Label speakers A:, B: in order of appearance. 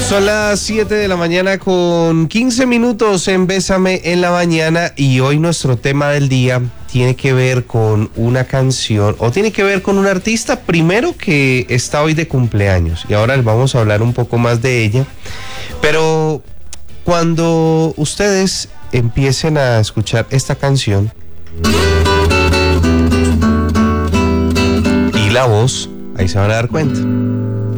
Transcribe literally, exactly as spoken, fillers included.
A: Son las siete de la mañana con quince minutos en Bésame en la Mañana y hoy nuestro tema del día tiene que ver con una canción o tiene que ver con un artista primero que está hoy de cumpleaños y ahora les vamos a hablar un poco más de ella, pero cuando ustedes empiecen a escuchar esta canción y la voz, ahí se van a dar cuenta.